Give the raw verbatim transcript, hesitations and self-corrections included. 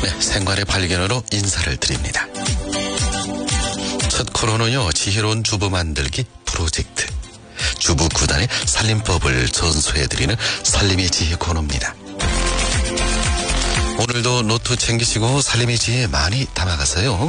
네, 생활의 발견으로 인사를 드립니다. 첫 코너는요, 지혜로운 주부 만들기 프로젝트. 주부 구단의 살림법을 전수해드리는 살림의 지혜 코너입니다. 오늘도 노트 챙기시고 살림의 지혜 많이 담아가세요.